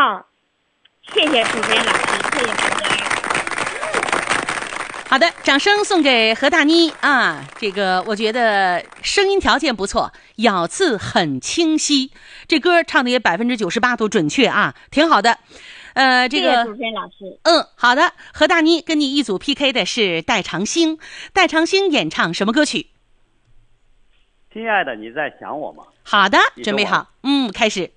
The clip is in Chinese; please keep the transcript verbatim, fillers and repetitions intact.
好，谢谢主持人老师，谢谢大家。 好的，掌声送给何大妮啊！这个我觉得声音条件不错，咬字很清晰，这歌唱的也百分之九十八都准确啊，挺好的。呃，这个谢谢主持人老师。 嗯，好的。何大妮跟你一组 P K 的是戴长星，戴长星演唱什么歌曲？ 亲爱的，你在想我吗？ 好的，准备好，嗯，开始。